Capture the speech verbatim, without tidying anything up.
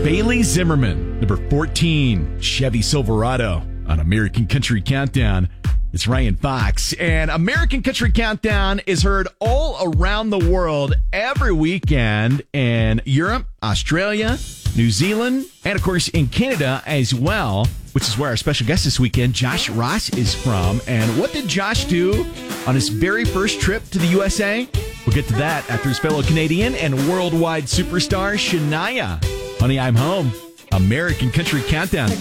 Bailey Zimmerman, number fourteen, Chevy Silverado on American Country Countdown. It's Ryan Fox, and American Country Countdown is heard all around the world every weekend in Europe, Australia, New Zealand, and of course in Canada as well, which is where our special guest this weekend, Josh Ross, is from. And what did Josh do on his very first trip to the U S A? We'll get to that after his fellow Canadian and worldwide superstar, Shania. Honey, I'm Home. American Country Countdown.